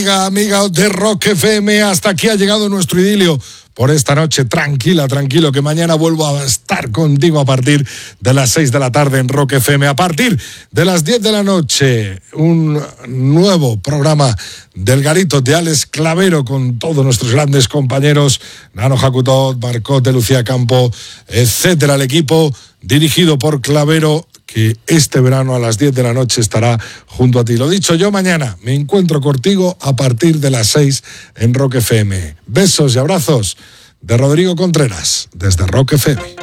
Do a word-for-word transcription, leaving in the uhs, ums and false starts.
Amiga, amiga de Rock F M, hasta aquí ha llegado nuestro idilio por esta noche. Tranquila, tranquilo, que mañana vuelvo a estar contigo a partir de las seis de la tarde en Rock F M. A partir de las diez de la noche, un nuevo programa del Garito de Alex Clavero con todos nuestros grandes compañeros, Nano Jacutot, Marcote, Lucía Campo, etcétera. El equipo dirigido por Clavero, que este verano a las diez de la noche estará junto a ti. Lo dicho, yo mañana me encuentro contigo a partir de las seis en Rock F M. Besos y abrazos de Rodrigo Contreras desde Rock F M.